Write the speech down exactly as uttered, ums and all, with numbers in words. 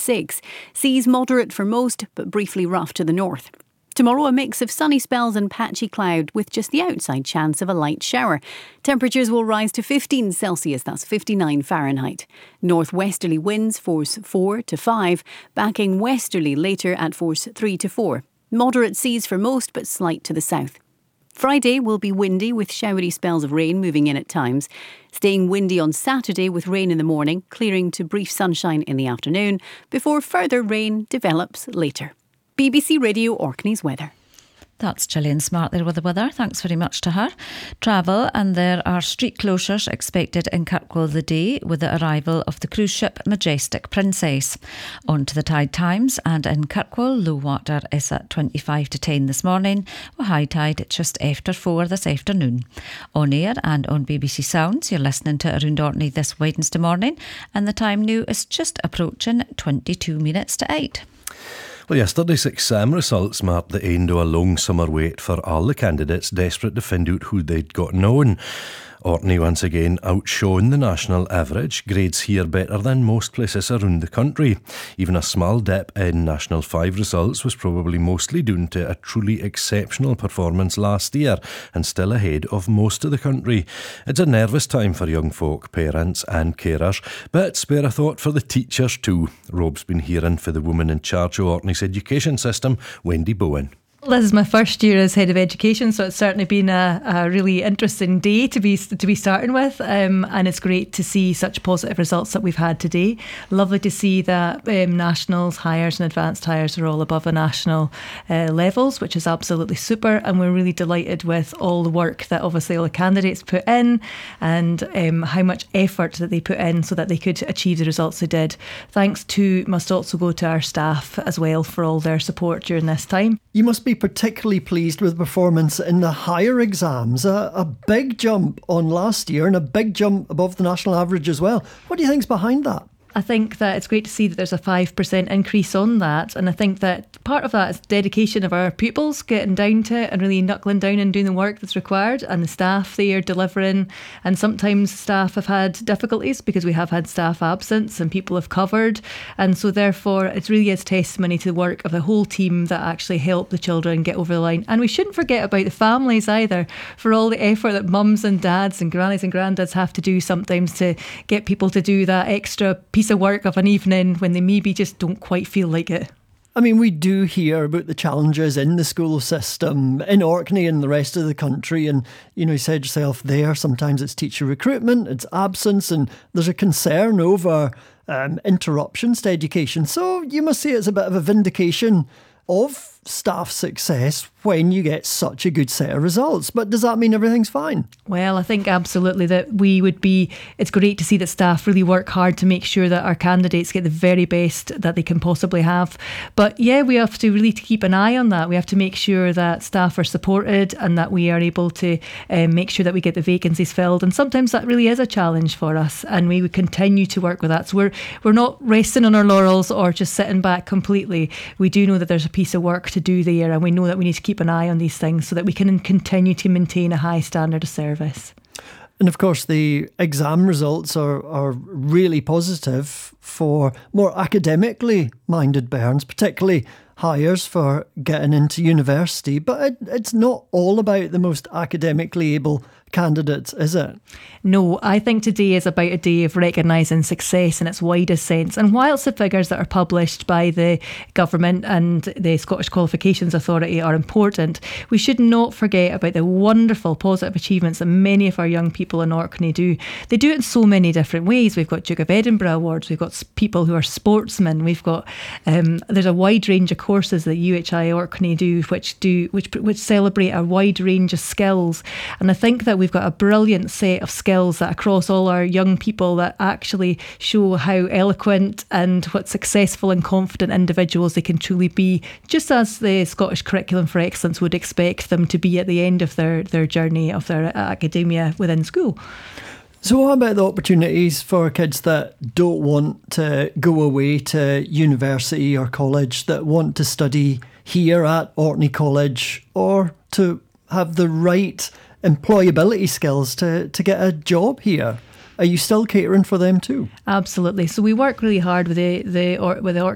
six. Seas moderate for most, but briefly rough to the north. Tomorrow, a mix of sunny spells and patchy cloud with just the outside chance of a light shower. Temperatures will rise to fifteen Celsius, that's fifty-nine Fahrenheit. Northwesterly winds force four to five, backing westerly later at force three to four. Moderate seas for most, but slight to the south. Friday will be windy with showery spells of rain moving in at times. Staying windy on Saturday with rain in the morning, clearing to brief sunshine in the afternoon, before further rain develops later. B B C Radio Orkney's weather. That's Gillian Smart there with the weather. Thanks very much to her. Travel, and there are street closures expected in Kirkwall the day with the arrival of the cruise ship Majestic Princess. On to the tide times, and in Kirkwall, low water is at twenty-five to ten this morning, with high tide just after four this afternoon. On air and on B B C Sounds, you're listening to Around Orkney this Wednesday morning, and the time now is just approaching twenty-two minutes to eight. Well, yesterday's exam results marked the end of a long summer wait for all the candidates desperate to find out who they'd gotten on. Orkney once again outshone the national average, grades here better than most places around the country. Even a small dip in National five results was probably mostly due to a truly exceptional performance last year and still ahead of most of the country. It's a nervous time for young folk, parents and carers, but spare a thought for the teachers too. Rob's been hearing for the woman in charge of Orkney's education system, Wendy Bowen. This is my first year as head of education, so it's certainly been a, a really interesting day to be to be starting with, um, and it's great to see such positive results that we've had today. Lovely to see that um, nationals, hires and advanced hires are all above the national uh, levels, which is absolutely super, and we're really delighted with all the work that obviously all the candidates put in and um, how much effort that they put in so that they could achieve the results they did. Thanks to must also go to our staff as well for all their support during this time. You must be particularly pleased with performance in the higher exams. A, a big jump on last year and a big jump above the national average as well. What do you think's behind that? I think that it's great to see that there's a five percent increase on that, and I think that part of that is dedication of our pupils getting down to it and really knuckling down and doing the work that's required, and the staff there delivering. And sometimes staff have had difficulties because we have had staff absence and people have covered, and so therefore it really is testimony to the work of the whole team that actually help the children get over the line. And we shouldn't forget about the families either, for all the effort that mums and dads and grannies and granddads have to do sometimes to get people to do that extra piece of work of an evening when they maybe just don't quite feel like it. I mean, we do hear about the challenges in the school system in Orkney and the rest of the country, and you know, you said yourself there, sometimes it's teacher recruitment, it's absence, and there's a concern over um, interruptions to education. So you must say it's a bit of a vindication of staff success when you get such a good set of results. But does that mean everything's fine? Well, I think absolutely that we would be, it's great to see that staff really work hard to make sure that our candidates get the very best that they can possibly have. But yeah, we have to really keep an eye on that. We have to make sure that staff are supported and that we are able to um, make sure that we get the vacancies filled. And sometimes that really is a challenge for us, and we would continue to work with that. So we're, we're not resting on our laurels or just sitting back completely. We do know that there's a piece of work to do there, and we know that we need to keep an eye on these things so that we can continue to maintain a high standard of service. And of course the exam results are, are really positive for more academically minded bairns, particularly hires for getting into university. But it, it's not all about the most academically able candidates, is it? No, I think today is about a day of recognising success in its widest sense. And whilst the figures that are published by the government and the Scottish Qualifications Authority are important, we should not forget about the wonderful positive achievements that many of our young people in Orkney do. They do it in so many different ways. We've got Duke of Edinburgh Awards, we've got people who are sportsmen, we've got um, there's a wide range of courses that U H I Orkney do which do which which celebrate a wide range of skills. And I think that we've got a brilliant set of skills that across all our young people that actually show how eloquent and what successful and confident individuals they can truly be, just as the Scottish Curriculum for Excellence would expect them to be at the end of their, their journey of their academia within school. So what about the opportunities for kids that don't want to go away to university or college, that want to study here at Orkney College, or to have the right employability skills to, to get a job here? Are you still catering for them too? Absolutely. So we work really hard with the, the or, with the